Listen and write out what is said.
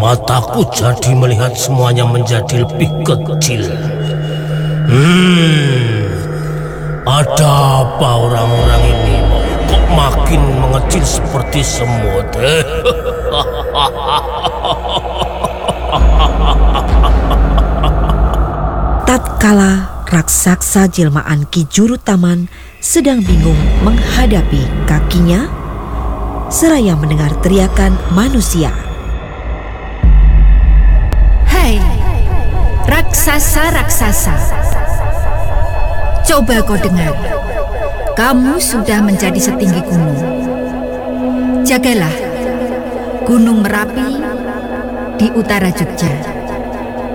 Mataku jadi melihat semuanya menjadi lebih kecil. Ada apa orang-orang ini kok makin mengecil seperti semut? Tatkala raksasa jelmaan Ki Juru Taman sedang bingung menghadapi kakinya, seraya mendengar teriakan manusia. Hai, raksasa-raksasa, coba kau dengar. Kamu sudah menjadi setinggi gunung. Jagalah Gunung Merapi di utara Jogja.